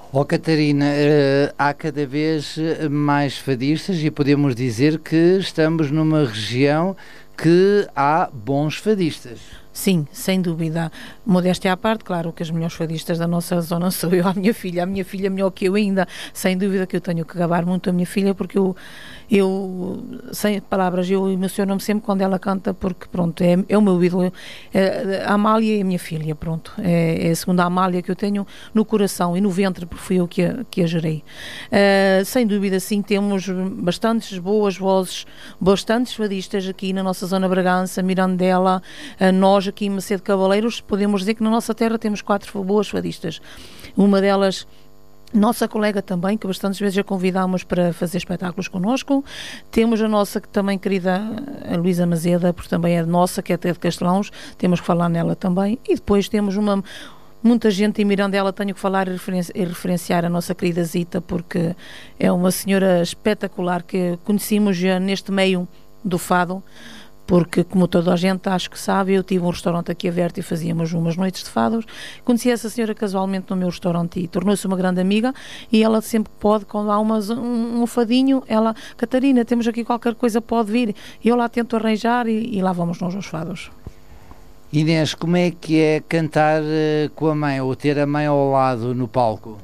Ó Catarina, há cada vez mais fadistas e podemos dizer que estamos numa região que há bons fadistas. Sim, sem dúvida. Modéstia à parte, claro que as melhores fadistas da nossa zona sou eu, a minha filha. A minha filha é melhor que eu ainda. Sem dúvida que eu tenho que gabar muito a minha filha, porque sem palavras, eu emociono-me sempre quando ela canta, porque pronto, é o meu ídolo. A Amália é a minha filha, pronto. É a segunda Amália que eu tenho no coração e no ventre, porque fui eu que a gerei. Sem dúvida, sim, temos bastantes boas vozes, bastantes fadistas aqui na nossa zona Bragança, Mirandela, nós aqui em Macedo Cavaleiros, podemos dizer que na nossa terra temos 4 boas fadistas. Uma delas, nossa colega também, que bastantes vezes a convidámos para fazer espetáculos connosco. Temos a nossa que também querida, a Luísa Mazeda, porque também é nossa, que é até de Castelãos, temos que falar nela também. E depois temos muita gente em Mirandela, tenho que falar e referenciar a nossa querida Zita, porque é uma senhora espetacular que conhecemos já neste meio do fado. Porque, como toda a gente acho que sabe, eu tive um restaurante aqui aberto e fazíamos umas noites de fados. Conheci essa senhora casualmente no meu restaurante e tornou-se uma grande amiga, e ela sempre pode, quando há um fadinho, ela, Catarina, temos aqui qualquer coisa, pode vir. E eu lá tento arranjar e lá vamos nós aos fados. Inês, como é que é cantar com a mãe ou ter a mãe ao lado no palco?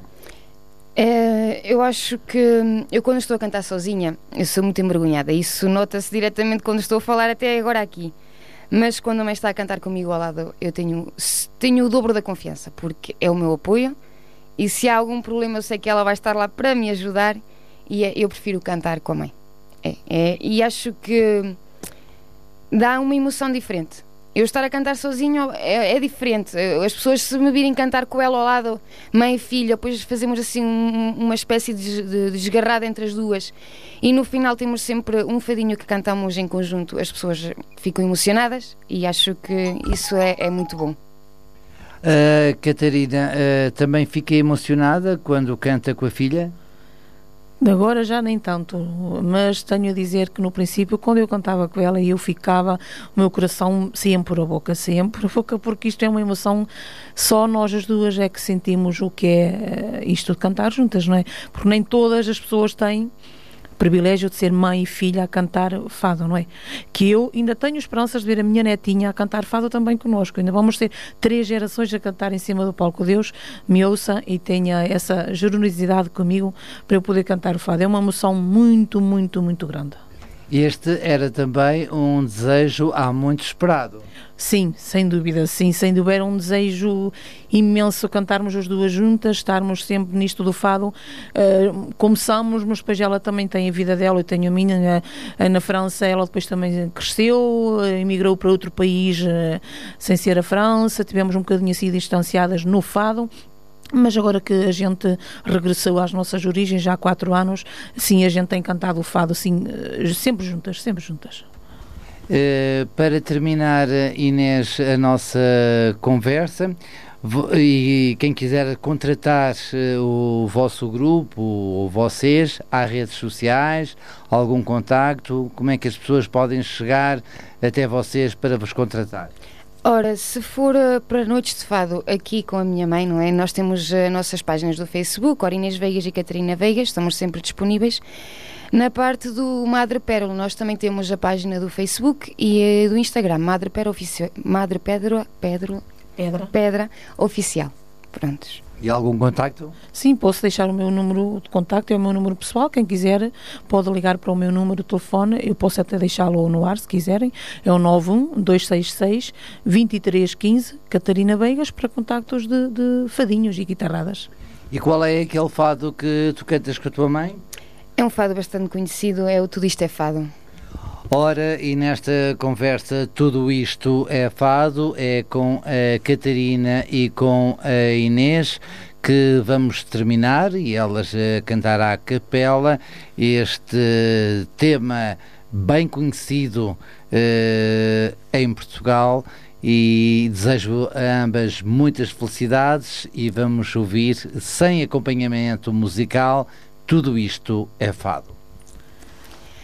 Eu acho que eu, quando estou a cantar sozinha, eu sou muito envergonhada. Isso nota-se diretamente quando estou a falar até agora aqui. Mas quando a mãe está a cantar comigo ao lado, eu tenho o dobro da confiança, porque é o meu apoio, e se há algum problema eu sei que ela vai estar lá para me ajudar, e eu prefiro cantar com a mãe. E acho que dá uma emoção diferente. Eu estar a cantar sozinho é diferente. As pessoas, se me virem cantar com ela ao lado, mãe e filha, depois fazemos assim uma espécie de desgarrada entre as duas. E no final temos sempre um fadinho que cantamos em conjunto. As pessoas ficam emocionadas e acho que isso é muito bom. Catarina, também fica emocionada quando canta com a filha? Agora já nem tanto, mas tenho a dizer que no princípio, quando eu cantava com ela e eu ficava, o meu coração sempre a boca, porque isto é uma emoção, só nós as duas é que sentimos o que é isto de cantar juntas, não é? Porque nem todas as pessoas têm o privilégio de ser mãe e filha a cantar fado, não é? Que eu ainda tenho esperanças de ver a minha netinha a cantar fado também connosco. Ainda vamos ter 3 gerações a cantar em cima do palco. Deus me ouça e tenha essa generosidade comigo para eu poder cantar o fado. É uma emoção muito, muito, muito grande. Este era também um desejo há muito esperado. Sim, sem dúvida, era um desejo imenso cantarmos as duas juntas, estarmos sempre nisto do fado. Começamos, mas depois ela também tem a vida dela, eu tenho a minha. Na França ela depois também cresceu, emigrou para outro país sem ser a França, tivemos um bocadinho assim distanciadas no fado. Mas agora que a gente regressou às nossas origens, já há 4 anos, sim, a gente tem cantado o fado, assim, sempre juntas, sempre juntas. Para terminar, Inês, a nossa conversa, e quem quiser contratar o vosso grupo ou vocês, há redes sociais, algum contacto, como é que as pessoas podem chegar até vocês para vos contratar? Ora, se for para noites de fado aqui com a minha mãe, não é? Nós temos as nossas páginas do Facebook, Inês Veigas e Catarina Veigas, estamos sempre disponíveis. Na parte do Madre Pérola, nós também temos a página do Facebook e do Instagram, Madre Pedra Oficial. Prontos. E algum contacto? Sim, posso deixar o meu número de contacto, é o meu número pessoal, quem quiser pode ligar para o meu número de telefone, eu posso até deixá-lo no ar se quiserem, é o 91-266-2315, Catarina Veigas, para contactos de fadinhos e guitarradas. E qual é aquele fado que tu cantas com a tua mãe? É um fado bastante conhecido, é o Tudo Isto é Fado. Ora, e nesta conversa Tudo Isto é Fado, é com a Catarina e com a Inês que vamos terminar, e elas a cantar à capela este tema bem conhecido em Portugal, e desejo a ambas muitas felicidades, e vamos ouvir sem acompanhamento musical Tudo Isto é Fado.